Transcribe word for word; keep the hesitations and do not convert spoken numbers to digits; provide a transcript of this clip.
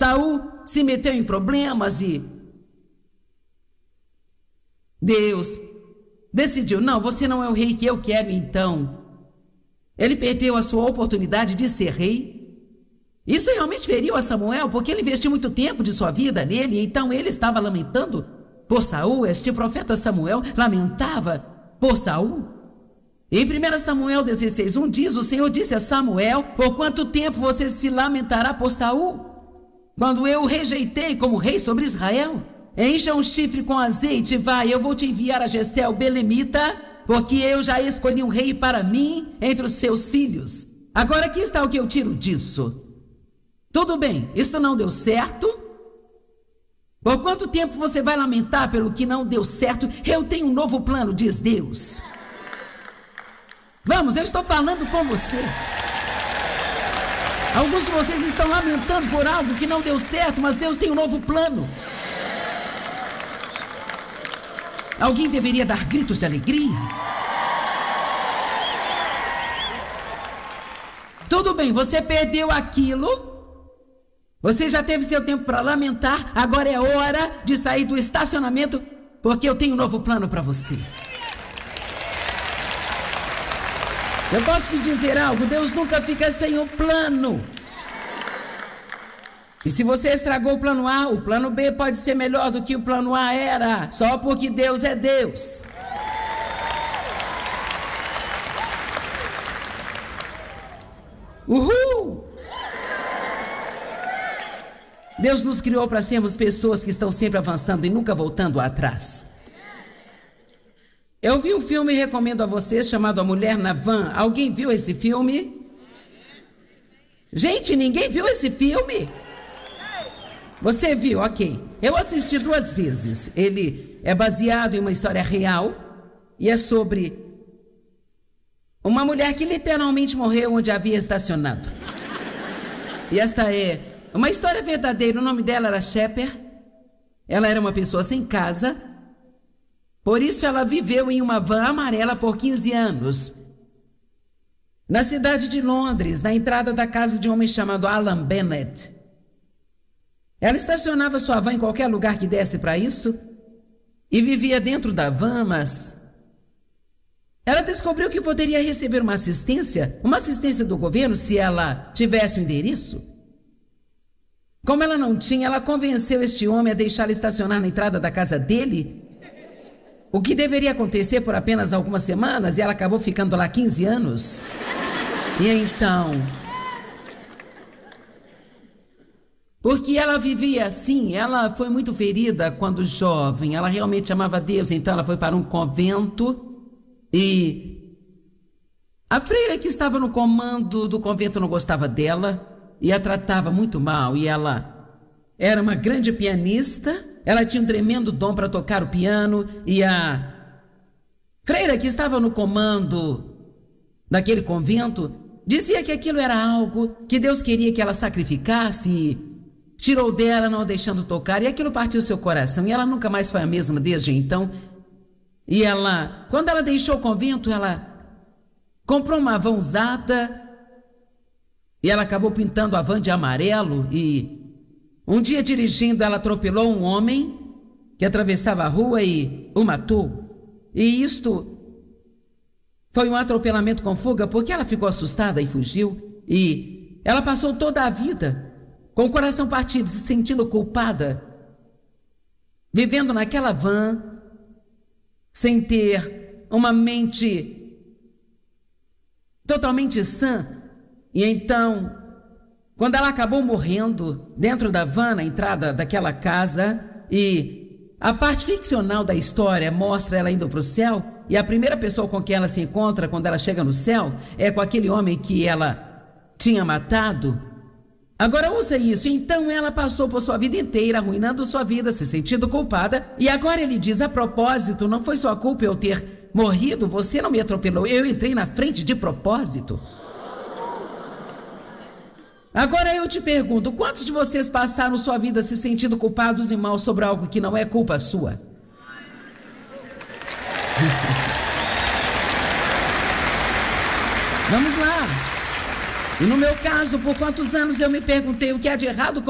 Saul se meteu em problemas e Deus decidiu, não, você não é o rei que eu quero, então ele perdeu a sua oportunidade de ser rei. Isso realmente feriu a Samuel, porque ele investiu muito tempo de sua vida nele, então ele estava lamentando por Saul. Este profeta Samuel lamentava por Saul. Em primeiro Samuel dezesseis, um diz, o Senhor disse a Samuel, por quanto tempo você se lamentará por Saul, quando eu o rejeitei como rei sobre Israel? Encha um chifre com azeite, vai, eu vou te enviar a Jessé o belemita, porque eu já escolhi um rei para mim entre os seus filhos. Agora aqui está o que eu tiro disso. Tudo bem, isso não deu certo. Por quanto tempo você vai lamentar pelo que não deu certo? Eu tenho um novo plano, diz Deus. Vamos, eu estou falando com você. Alguns de vocês estão lamentando por algo que não deu certo, mas Deus tem um novo plano. Alguém deveria dar gritos de alegria. Tudo bem, você perdeu aquilo. Você já teve seu tempo para lamentar. Agora é hora de sair do estacionamento, porque eu tenho um novo plano para você. Eu posso te dizer algo, Deus nunca fica sem um plano. E se você estragou o plano A, o plano B pode ser melhor do que o plano A era, só porque Deus é Deus. Uhul! Deus nos criou para sermos pessoas que estão sempre avançando e nunca voltando atrás. Eu vi um filme e recomendo a vocês chamado A Mulher na Van. Alguém viu esse filme? Gente, ninguém viu esse filme? Você viu? Ok. Eu assisti duas vezes. Ele é baseado em uma história real e é sobre uma mulher que literalmente morreu onde havia estacionado. E esta é uma história verdadeira. O nome dela era Shepard. Ela era uma pessoa sem casa. Por isso ela viveu em uma van amarela por quinze anos. Na cidade de Londres, na entrada da casa de um homem chamado Alan Bennett. Ela estacionava sua van em qualquer lugar que desse para isso e vivia dentro da van, mas ela descobriu que poderia receber uma assistência, uma assistência do governo se ela tivesse o endereço. Como ela não tinha, ela convenceu este homem a deixá-la estacionar na entrada da casa dele, o que deveria acontecer por apenas algumas semanas, e ela acabou ficando lá quinze anos. E então, porque ela vivia assim, ela foi muito ferida quando jovem, ela realmente amava Deus, então ela foi para um convento e a freira que estava no comando do convento não gostava dela e a tratava muito mal, e ela era uma grande pianista, ela tinha um tremendo dom para tocar o piano, e a freira que estava no comando daquele convento dizia que aquilo era algo que Deus queria que ela sacrificasse e tirou dela, não a deixando tocar, e aquilo partiu seu coração, e ela nunca mais foi a mesma desde então. E ela, quando ela deixou o convento, ela comprou uma van usada, e ela acabou pintando a van de amarelo, e um dia dirigindo, ela atropelou um homem que atravessava a rua e o matou. E isto foi um atropelamento com fuga, porque ela ficou assustada e fugiu, e ela passou toda a vida com o coração partido, se sentindo culpada, vivendo naquela van, sem ter uma mente totalmente sã. E então, quando ela acabou morrendo dentro da van, na entrada daquela casa, e a parte ficcional da história mostra ela indo para o céu, e a primeira pessoa com quem ela se encontra quando ela chega no céu é com aquele homem que ela tinha matado. Agora ouça isso, então ela passou por sua vida inteira arruinando sua vida, se sentindo culpada, e agora ele diz, a propósito, não foi sua culpa eu ter morrido, você não me atropelou, eu entrei na frente de propósito. Agora eu te pergunto, quantos de vocês passaram sua vida se sentindo culpados e mal sobre algo que não é culpa sua? Vamos lá. E no meu caso, por quantos anos eu me perguntei o que há de errado com